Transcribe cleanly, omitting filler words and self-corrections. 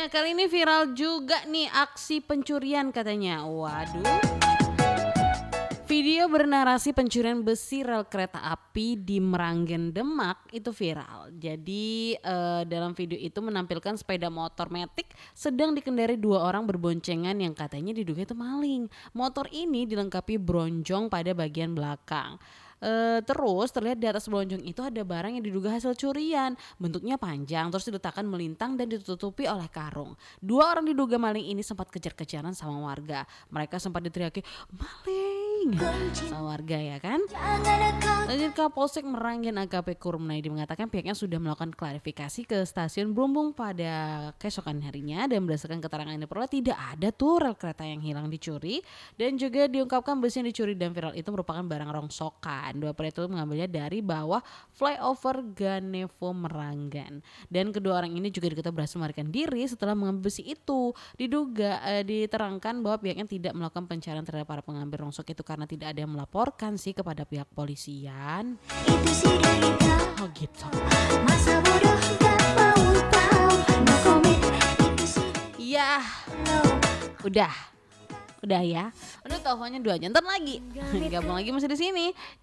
Nah, kali ini viral juga nih aksi pencurian katanya. Waduh. Video bernarasi pencurian besi rel kereta api di Meranggen, Demak itu viral. Jadi dalam video itu menampilkan sepeda motor metik sedang dikendarai dua orang berboncengan yang katanya diduga itu maling. Motor ini dilengkapi bronjong pada bagian belakang. Terus terlihat di atas bronjong itu ada barang yang diduga hasil curian. Bentuknya panjang terus diletakkan melintang dan ditutupi oleh karung. Dua orang diduga maling ini sempat kejar-kejaran sama warga. Mereka sempat diteriaki maling sama warga ya kan. Lanjut Kapolsek Meranggen AKP Kurnaidi mengatakan pihaknya sudah melakukan klarifikasi ke stasiun Brumbung pada keesokan harinya dan berdasarkan keterangan yang diperoleh tidak ada tuh rel kereta yang hilang dicuri dan juga diungkapkan besi yang dicuri dan viral itu merupakan barang rongsokan. Dua pria itu mengambilnya dari bawah flyover Ganevo Meranggen dan kedua orang ini juga diketahui berhasil melarikan diri setelah mengambil besi itu. Diduga diterangkan bahwa pihaknya tidak melakukan pencarian terhadap para pengambil rongsok itu karena tidak ada yang melaporkan sih kepada pihak polisian. Oh gitu. Ya, udah ya. Udah teleponnya 2 jam ntar lagi. Gabung lagi masih di sini.